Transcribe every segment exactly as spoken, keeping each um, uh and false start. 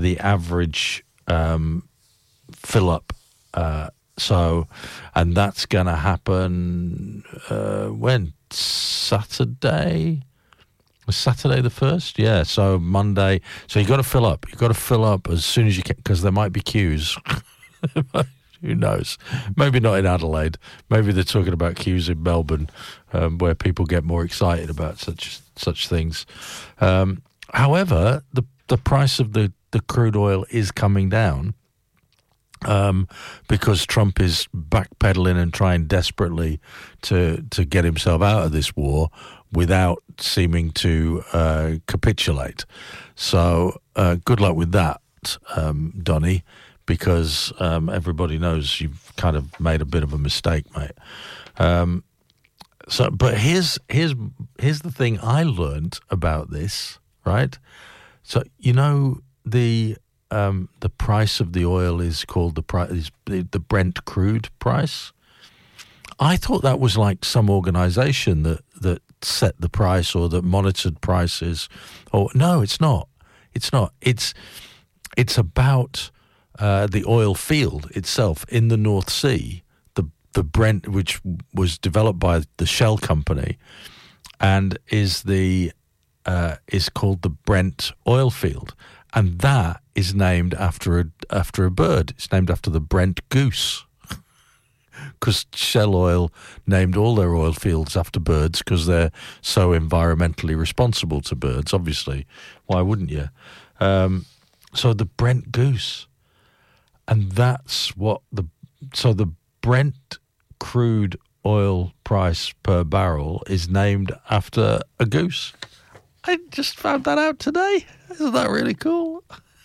the average um, fill up. Uh, so, and that's going to happen uh, when? Saturday? Was Saturday the first? Yeah, so Monday. So you got to fill up. You've got to fill up as soon as you can, because there might be queues. Who knows? Maybe not in Adelaide. Maybe they're talking about queues in Melbourne, um, where people get more excited about such such things. Um, however, the the price of the, the crude oil is coming down um, because Trump is backpedaling and trying desperately to to get himself out of this war without seeming to uh, capitulate. So uh, good luck with that, um, Donny. Because um, everybody knows you've kind of made a bit of a mistake, mate. Um, so, but here's here's here's the thing I learned about this, right? So you know the um, the price of the oil is called the price the, the Brent crude price. I thought that was like some organisation that that set the price or that monitored prices. Or no, it's not. It's not. It's it's about Uh, the oil field itself in the North Sea, the the Brent, which was developed by the Shell company, and is the uh, is called the Brent oil field, and that is named after a after a bird. It's named after the Brent goose, because Shell Oil named all their oil fields after birds because they're so environmentally responsible to birds. Obviously, why wouldn't you? Um, so the Brent goose. And that's what the so the Brent crude oil price per barrel is named after a goose. I just found that out today. Isn't that really cool?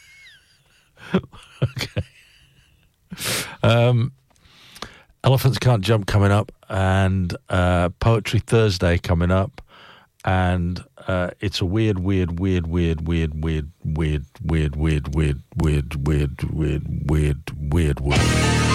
Okay. Um, Elephants Can't Jump coming up, and uh, Poetry Thursday coming up, and uh, it's a weird, weird, weird, weird, weird, weird, weird, weird, weird, weird, weird, weird, weird, weird, weird, weird.